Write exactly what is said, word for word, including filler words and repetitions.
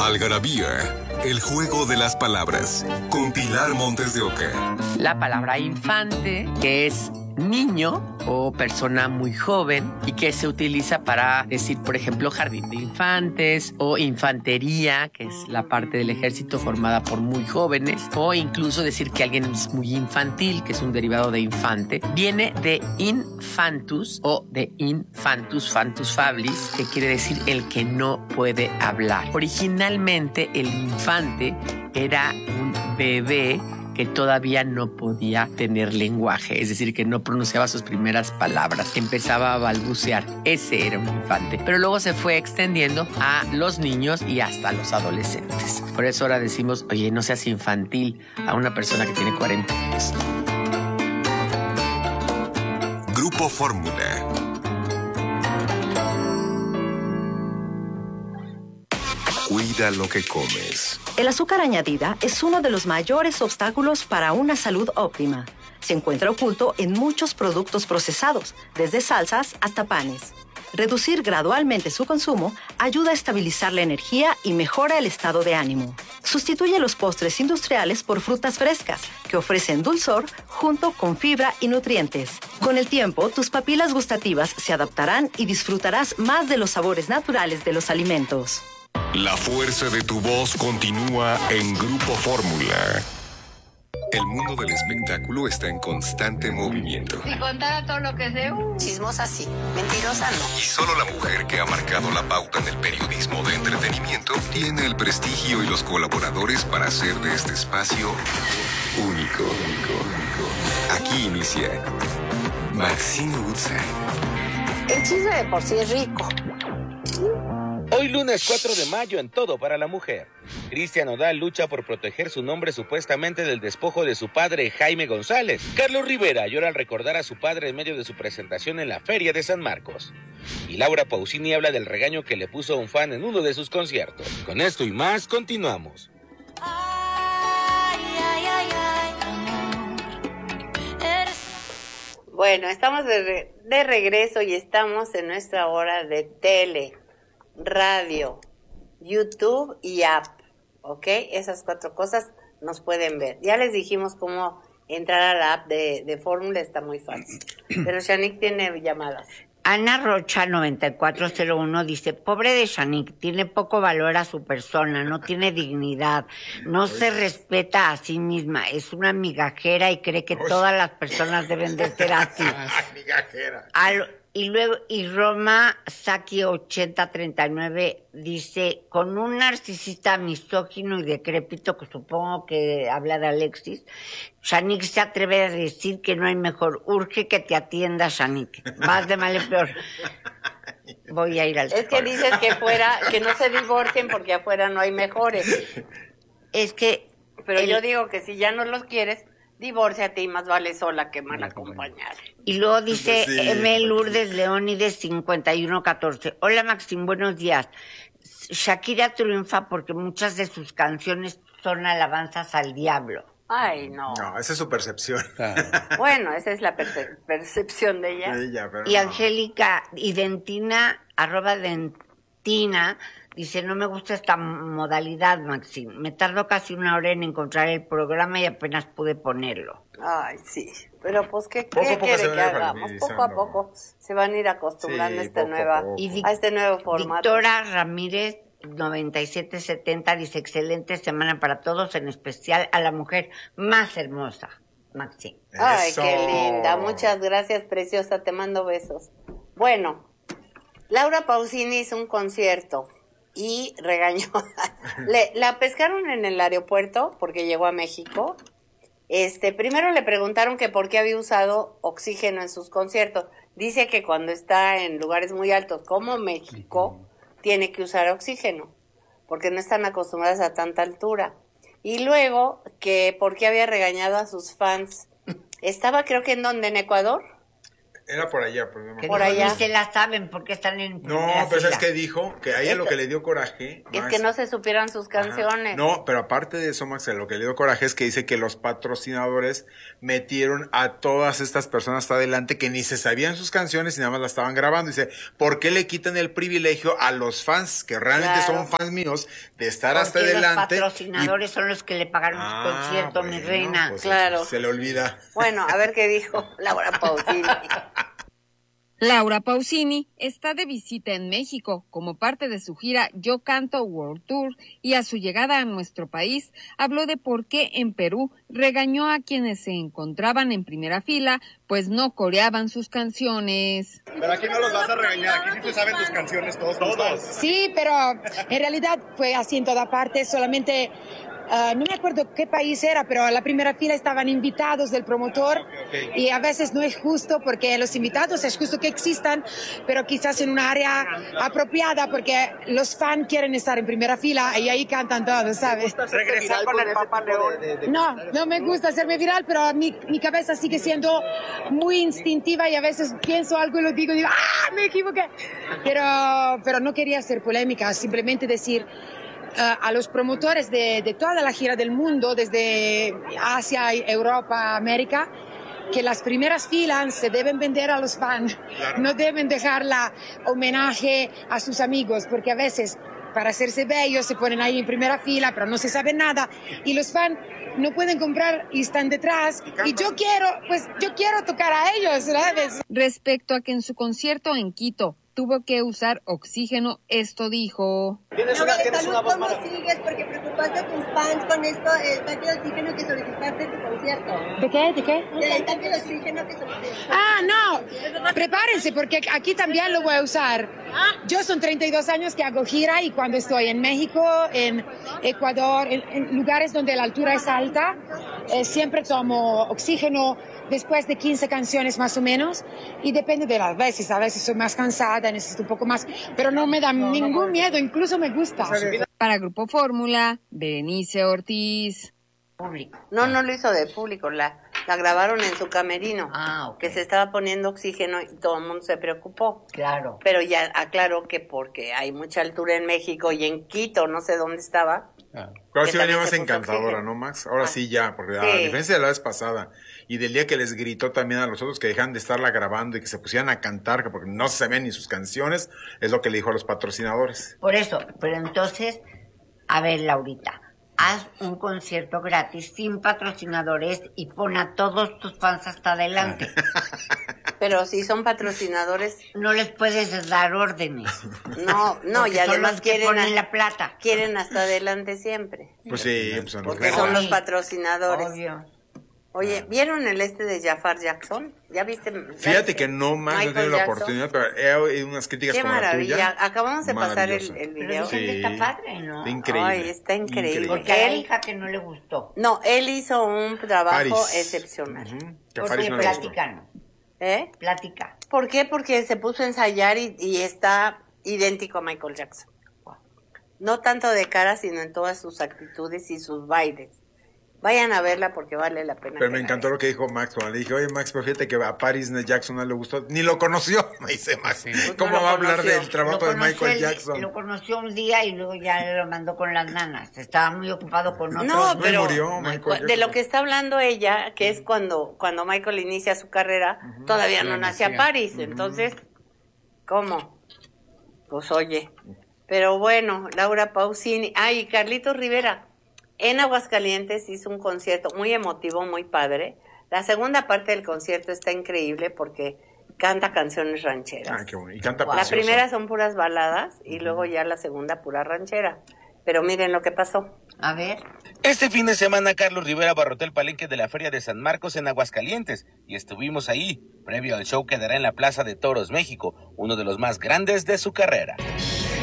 Algarabía, el juego de las palabras, con Pilar Montes de Oca. La palabra infante, que es niño o persona muy joven y que se utiliza para decir, por ejemplo, jardín de infantes o infantería, que es la parte del ejército formada por muy jóvenes, o incluso decir que alguien es muy infantil, que es un derivado de infante. Viene de infantus o de infantus, fantus fablis, que quiere decir el que no puede hablar. Originalmente el infante era un bebé que todavía no podía tener lenguaje, es decir, que no pronunciaba sus primeras palabras, empezaba a balbucear. Ese era un infante. Pero luego se fue extendiendo a los niños y hasta los adolescentes. Por eso ahora decimos, oye, no seas infantil a una persona que tiene cuarenta años. Grupo Fórmula. Cuida lo que comes. El azúcar añadida es uno de los mayores obstáculos para una salud óptima. Se encuentra oculto en muchos productos procesados, desde salsas hasta panes. Reducir gradualmente su consumo ayuda a estabilizar la energía y mejora el estado de ánimo. Sustituye los postres industriales por frutas frescas, que ofrecen dulzor junto con fibra y nutrientes. Con el tiempo, tus papilas gustativas se adaptarán y disfrutarás más de los sabores naturales de los alimentos. La fuerza de tu voz continúa en Grupo Fórmula. El mundo del espectáculo está en constante movimiento. Si contara todo lo que sé, uh, Chismosa sí, mentirosa no. Y solo la mujer que ha marcado la pauta en el periodismo de entretenimiento tiene el prestigio y los colaboradores para hacer de este espacio único. Aquí inicia Maxine Woodside. El chisme de por sí es rico. Hoy lunes cuatro de mayo en Todo para la Mujer. Cristian Nodal lucha por proteger su nombre supuestamente del despojo de su padre Jaime González. Carlos Rivera llora al recordar a su padre en medio de su presentación en la Feria de San Marcos. Y Laura Pausini habla del regaño que le puso un fan en uno de sus conciertos. Con esto y más, continuamos. ay, ay, ay, ay, amor. Eres... Bueno, estamos de, re- de regreso y estamos en nuestra hora de tele, radio, YouTube y app, ¿ok? Esas cuatro cosas nos pueden ver. Ya les dijimos cómo entrar a la app de, de Fórmula, está muy fácil. Pero Shanique tiene llamadas. Ana Rocha noventa y cuatro cero uno dice, pobre de Shanique, tiene poco valor a su persona, no tiene dignidad, no se respeta a sí misma, es una migajera y cree que todas las personas deben de ser así. Migajera. Al, y luego, y Roma Saki ochenta treinta y nueve dice, con un narcisista misógino y decrépito, que supongo que habla de Alexis, Shanique se atreve a decir que no hay mejor. Urge que te atienda, Shanique. Más de mal en peor. Voy a ir al Es que dices que fuera, que no se divorcien porque afuera no hay mejores. Es que... Pero el... yo digo que si ya no los quieres, divórciate y más vale sola que mal acompañada. Y luego dice Sí. M. Lourdes Leónides cincuenta y uno catorce. Hola Maxim, buenos días. Shakira triunfa porque muchas de sus canciones son alabanzas al diablo. Ay, no. No, esa es su percepción. Bueno, esa es la perce- percepción de ella. Ella, pero Y no. Angélica Identina, arroba Dentina, dice, no me gusta esta modalidad, Maxim. Me tardó casi una hora en encontrar el programa y apenas pude ponerlo. Ay, sí. Pero pues, ¿qué, Poco a qué poco quiere se van que a ir hagamos? Poco a familiarizando. poco se van a ir acostumbrando Sí, a, esta poco a nueva, poco. Y Vic- a este nuevo formato. Victoria Ramírez, noventa y siete setenta, dice, excelente semana para todos, en especial a la mujer más hermosa, Maxim. Ay, Eso. qué linda. Muchas gracias, preciosa. Te mando besos. Bueno, Laura Pausini hizo un concierto y regañó. Le, la pescaron en el aeropuerto porque llegó a México. Este, primero le preguntaron que por qué había usado oxígeno en sus conciertos. Dice que cuando está en lugares muy altos como México, tiene que usar oxígeno, porque no están acostumbradas a tanta altura. Y luego que por qué había regañado a sus fans. Estaba, creo que en donde, en Ecuador. Era por allá, pero no me Que Por acuerdo. dijo, allá. ni se la saben porque están en No, primera pero ¿sabes fila. qué dijo? Que a ella Esto- lo que le dio coraje... Es Max, que no se supieran sus ajá. canciones. No, pero aparte de eso, Max, lo que le dio coraje es que dice que los patrocinadores metieron a todas estas personas hasta adelante que ni se sabían sus canciones y nada más las estaban grabando. Dice, ¿por qué le quitan el privilegio a los fans, que realmente Claro. son fans míos, de estar Porque hasta los adelante? y- patrocinadores son los que le pagaron Ah, su concierto, mi bueno, reina. pues, Claro. Se le olvida. Bueno, a ver qué dijo Laura Pausini. Laura Pausini está de visita en México como parte de su gira Yo Canto World Tour y a su llegada a nuestro país habló de por qué en Perú regañó a quienes se encontraban en primera fila pues no coreaban sus canciones. Pero aquí no los vas a regañar, aquí sí se saben tus canciones todos. Todos. Sí, pero en realidad fue así en toda parte, solamente uh, no me acuerdo qué país era, pero a la primera fila estaban invitados del promotor y a veces no es justo porque los invitados es justo que existan, pero quizás en una área apropiada porque los fans quieren estar en primera fila y ahí cantan todos, ¿sabes? Regresar con el Papa León. No, no me gusta hacerme viral, pero mi, mi cabeza sigue siendo muy instintiva y a veces pienso algo y lo digo y digo, ¡ah, me equivoqué! Pero, pero no quería hacer polémica, simplemente decir uh, a los promotores de, de toda la gira del mundo, desde Asia, Europa, América, que las primeras filas se deben vender a los fans, no deben dejar la homenaje a sus amigos, porque a veces para hacerse bellos se ponen ahí en primera fila, pero no se sabe nada, y los fans no pueden comprar y están detrás, y yo quiero, pues yo quiero tocar a ellos, ¿sabes? Respecto a que en su concierto en Quito tuvo que usar oxígeno, esto dijo. Tienes una, tienes una voz más. sigues? Porque preocupaste a tus fans con esto, el tanque de oxígeno que solicitaste en tu concierto. ¿De qué? ¿De qué? El tanque de oxígeno que solicitaste. Ah, no, prepárense porque aquí también lo voy a usar. Yo son treinta y dos años que hago gira y cuando estoy en México, en Ecuador, en, en lugares donde la altura es alta, eh, siempre tomo oxígeno después de quince canciones más o menos y depende de las veces, a veces soy más cansada, necesito un poco más, pero no me da ningún miedo, incluso me gusta. Para Grupo Fórmula, Berenice Ortiz. Público. No, no lo hizo de público, la, la grabaron en su camerino, Ah, ok. que se estaba poniendo oxígeno y todo el mundo se preocupó. Claro. Pero ya aclaró que porque hay mucha altura en México y en Quito, no sé dónde estaba. Pero Que sí también venía más se puso encantadora, oxígeno. ¿no, Max? Ahora Ah. sí ya, porque a Sí. diferencia de la vez pasada y del día que les gritó también a los otros que dejan de estarla grabando y que se pusieran a cantar, que porque no se sabían ni sus canciones, es lo que le dijo a los patrocinadores. Por eso, pero entonces, a ver, Laurita, haz un concierto gratis sin patrocinadores y pon a todos tus fans hasta adelante. Pero si son patrocinadores, No les puedes dar órdenes. no, no, Porque y son además los que quieren, ponen a- la plata. quieren hasta adelante siempre, Pues sí, pues son los porque que- son los Ay. patrocinadores. Obvio. Oye, ¿vieron el este de Jafar Jackson? ¿Ya viste? ¿Ya Fíjate viste? que no más, no he Michael tenido la Jackson. oportunidad, pero he oído unas críticas Qué como la maravilla. tuya. Acabamos de pasar el, Maravilloso. el Pero video. dicen que Sí. está padre, ¿no? Está increíble. Ay, está increíble. Porque a la Él- hija que no le gustó. No, él hizo un trabajo Paris. excepcional. Ujú, que a Porque Paris no le gustó. platícanos. ¿Eh? Platica. ¿Por qué? Porque se puso a ensayar y, y está idéntico a Michael Jackson. No tanto de cara, sino en todas sus actitudes y sus bailes. Vayan a verla porque vale la pena. Pero que me la encantó vean. lo que dijo Max. Cuando le dije, oye, Max, pero fíjate que a Paris Jackson no le gustó. Ni lo conoció, me dice Max. Pues ¿Cómo no lo va a hablar conoció. del trabajo Lo de conoció Michael el- Jackson? Lo conoció un día y luego ya lo mandó con las nanas. Estaba muy ocupado con otros. No, No, pero murió Michael cu- de Jackson. lo que está hablando ella, que es cuando, cuando Michael inicia su carrera, todavía no nacía Paris. Entonces, ¿cómo? Pues oye. Pero bueno, Laura Pausini. Ay, y Carlitos Rivera. En Aguascalientes hizo un concierto muy emotivo, muy padre. La segunda parte del concierto está increíble porque canta canciones rancheras. Ah, qué bueno. Y canta La precioso. primera son puras baladas y luego ya la segunda pura ranchera. Pero miren lo que pasó. A ver. Este fin de semana Carlos Rivera abarrotó el palenque de la Feria de San Marcos en Aguascalientes y estuvimos ahí. Previo al show que dará en la Plaza de Toros, México, uno de los más grandes de su carrera.